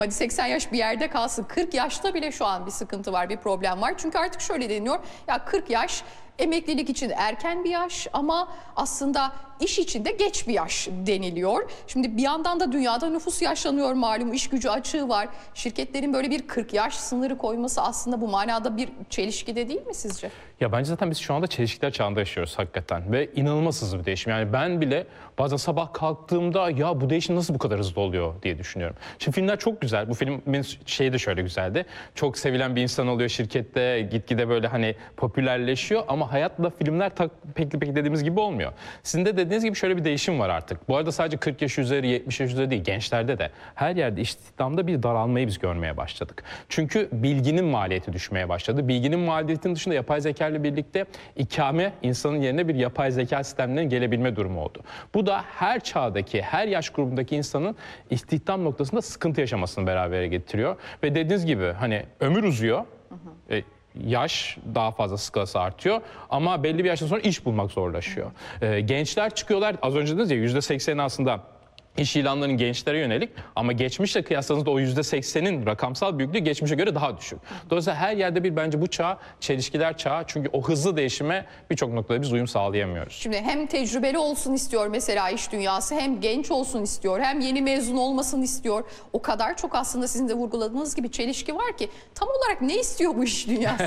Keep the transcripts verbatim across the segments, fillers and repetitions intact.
Hadi seksen yaş bir yerde kalsın. kırk yaşta bile şu an bir sıkıntı var, bir problem var. Çünkü artık şöyle deniyor. Ya kırk yaş emeklilik için erken bir yaş ama aslında iş için de geç bir yaş deniliyor. Şimdi bir yandan da dünyada nüfus yaşlanıyor, malum iş gücü açığı var. Şirketlerin böyle bir kırk yaş sınırı koyması aslında bu manada bir çelişki de değil mi sizce? Ya bence zaten biz şu anda çelişkiler çağında yaşıyoruz hakikaten ve inanılmaz hızlı bir değişim. Yani ben bile bazen sabah kalktığımda ya bu değişim nasıl bu kadar hızlı oluyor diye düşünüyorum. Şimdi filmler çok güzel. Bu filmin şeyi de şöyle güzeldi. Çok sevilen bir insan oluyor şirkette, gitgide böyle hani popülerleşiyor ama hayatla filmler pek pek dediğimiz gibi olmuyor. Sizin de dediğiniz gibi şöyle bir değişim var artık. Bu arada sadece kırk yaş üzeri, yetmiş yaş üzeri değil, gençlerde de her yerde istihdamda bir daralmayı biz görmeye başladık. Çünkü bilginin maliyeti düşmeye başladı. Bilginin maliyetinin dışında yapay zeka ile birlikte ikame insanın yerine bir yapay zeka sistemlerinin gelebilme durumu oldu. Bu da her çağdaki, her yaş grubundaki insanın istihdam noktasında sıkıntı yaşamasını beraber getiriyor. Ve dediğiniz gibi hani ömür uzuyor. Hı hı. E, Yaş daha fazla skalası artıyor ama belli bir yaştan sonra iş bulmak zorlaşıyor. Ee, gençler çıkıyorlar, az önce dediniz ya yüzde sekseni aslında iş ilanlarının gençlere yönelik ama geçmişle kıyasladığınızda o yüzde seksenin rakamsal büyüklüğü geçmişe göre daha düşük. Dolayısıyla her yerde bir bence bu çağ çelişkiler çağı çünkü o hızlı değişime birçok noktada biz uyum sağlayamıyoruz. Şimdi hem tecrübeli olsun istiyor mesela iş dünyası, hem genç olsun istiyor, hem yeni mezun olmasını istiyor. O kadar çok aslında sizin de vurguladığınız gibi çelişki var ki tam olarak ne istiyor bu iş dünyası?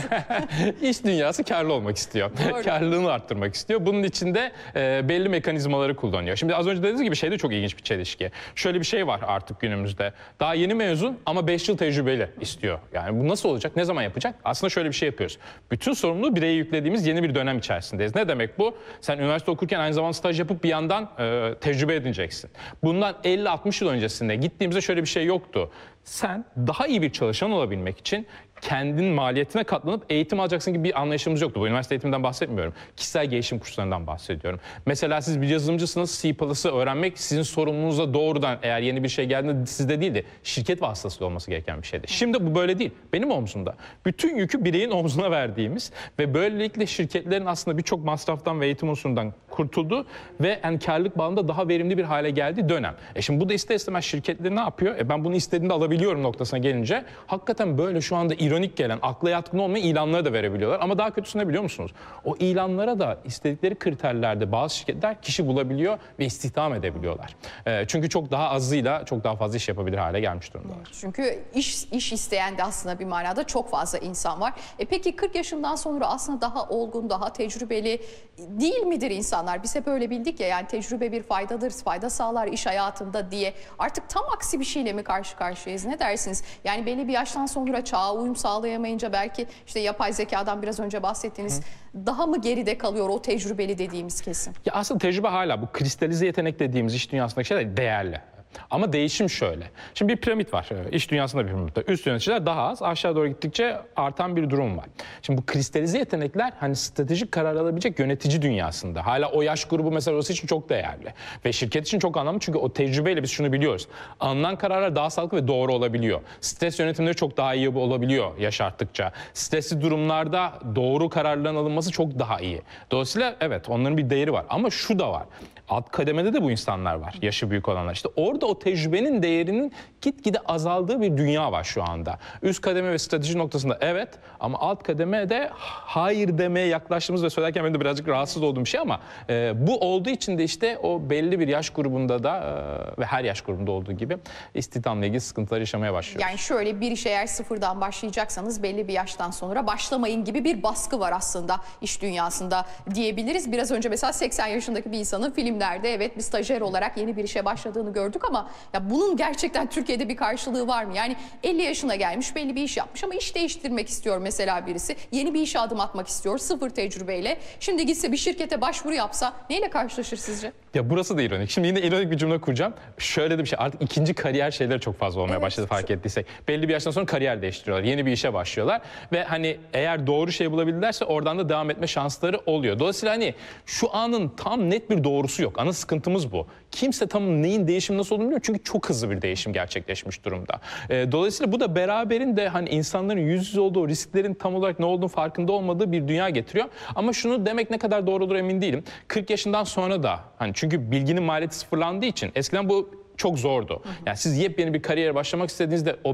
İş dünyası karlı olmak istiyor. Karlılığını arttırmak istiyor. Bunun için de e, belli mekanizmaları kullanıyor. Şimdi az önce dediğiniz gibi şey de çok ilginç bir çelişki. Şöyle bir şey var artık günümüzde. Daha yeni mezun ama beş yıl tecrübeli istiyor. Yani bu nasıl olacak? Ne zaman yapacak? Aslında şöyle bir şey yapıyoruz. Bütün sorumluluğu bireye yüklediğimiz yeni bir dönem içerisindeyiz. Ne demek bu? Sen üniversite okurken aynı zamanda staj yapıp bir yandan e, tecrübe edineceksin. Bundan elli altmış yıl öncesinde gittiğimizde şöyle bir şey yoktu. Sen daha iyi bir çalışan olabilmek için kendin maliyetine katlanıp eğitim alacaksın gibi bir anlayışımız yoktu. Bu üniversite eğitiminden bahsetmiyorum. Kişisel gelişim kurslarından bahsediyorum. Mesela siz bir yazılımcısınız, C plus'ı öğrenmek sizin sorumluluğunuza doğrudan eğer yeni bir şey geldiğinde sizde değil de şirket vasıtasıyla olması gereken bir şeydi. Şimdi bu böyle değil. Benim omzumda. Bütün yükü bireyin omzuna verdiğimiz ve böylelikle şirketlerin aslında birçok masraftan ve eğitim unsurundan kurtuldu ve yani karlılık bağında daha verimli bir hale geldiği dönem. E şimdi bu da ister istemez şirketler ne yapıyor? E ben bunu istediğimde alabiliyorum noktasına gelince hakikaten böyle şu anda ironik gelen, akla yatkın olmayan ilanları da verebiliyorlar. Ama daha kötüsü ne biliyor musunuz? O ilanlara da istedikleri kriterlerde bazı şirketler kişi bulabiliyor ve istihdam edebiliyorlar. E, çünkü çok daha azıyla çok daha fazla iş yapabilir hale gelmiş durumdalar. Çünkü iş iş isteyen de aslında bir manada çok fazla insan var. E peki kırk yaşından sonra aslında daha olgun, daha tecrübeli değil midir insanlar? Biz hep öyle bildik ya, yani tecrübe bir faydadır, fayda sağlar iş hayatında diye. Artık tam aksi bir şeyle mi karşı karşıyayız? Ne dersiniz? Yani belli bir yaştan sonra çağa uyum sağlayamayınca belki işte yapay zekadan biraz önce bahsettiğiniz Hı. daha mı geride kalıyor o tecrübeli dediğimiz kesim? Ya aslında tecrübe hala bu kristalize yetenek dediğimiz iş dünyasındaki şeyler değerli. Ama değişim şöyle. Şimdi bir piramit var. İş dünyasında bir piramit var. Üst yöneticiler daha az, aşağı doğru gittikçe artan bir durum var. Şimdi bu kristalize yetenekler hani stratejik karar alabilecek yönetici dünyasında. Hala o yaş grubu mesela orası için çok değerli. Ve şirket için çok anlamlı çünkü o tecrübeyle biz şunu biliyoruz. Alınan kararlar daha sağlıklı ve doğru olabiliyor. Stres yönetimleri çok daha iyi olabiliyor yaş arttıkça. Stresli durumlarda doğru kararların alınması çok daha iyi. Dolayısıyla evet onların bir değeri var. Ama şu da var. Alt kademede de bu insanlar var. Yaşı büyük olanlar. İşte orada o tecrübenin değerinin gitgide azaldığı bir dünya var şu anda. Üst kademe ve strateji noktasında evet ama alt kademede hayır demeye yaklaştığımız ve söylerken benim de birazcık rahatsız olduğum bir şey ama e, bu olduğu için de işte o belli bir yaş grubunda da e, ve her yaş grubunda olduğu gibi istihdamla ilgili sıkıntılar yaşamaya başlıyoruz. Yani şöyle bir işe eğer sıfırdan başlayacaksanız belli bir yaştan sonra başlamayın gibi bir baskı var aslında iş dünyasında diyebiliriz. Biraz önce mesela seksen yaşındaki bir insanın filmlerde evet bir stajyer olarak yeni bir işe başladığını gördük ama ya bunun gerçekten Türkiye'de bir karşılığı var mı? Yani elli yaşına gelmiş, belli bir iş yapmış ama iş değiştirmek istiyor mesela birisi. Yeni bir işe adım atmak istiyor sıfır tecrübeyle. Şimdi gitse bir şirkete başvuru yapsa neyle karşılaşır sizce? Ya burası da ironik. Şimdi yine ironik bir cümle kuracağım. Şöyle de bir şey, artık ikinci kariyer şeyleri çok fazla olmaya evet, başladı fark ettiysek. Belli bir yaştan sonra kariyer değiştiriyorlar. Yeni bir işe başlıyorlar ve hani eğer doğru şey bulabildilerse oradan da devam etme şansları oluyor. Dolayısıyla hani şu anın tam net bir doğrusu yok. Ana sıkıntımız bu. Kimse tam neyin değişimi nasıl olduğunu bilmiyor çünkü çok hızlı bir değişim gerçekleşmiş durumda. E, dolayısıyla bu da beraberinde hani insanların yüz yüze olduğu risklerin tam olarak ne olduğunu farkında olmadığı bir dünya getiriyor. Ama şunu demek ne kadar doğru olur emin değilim. kırk yaşından sonra da hani çünkü bilginin maliyeti sıfırlandığı için eskiden bu çok zordu. Yani siz yepyeni bir kariyere başlamak istediğinizde o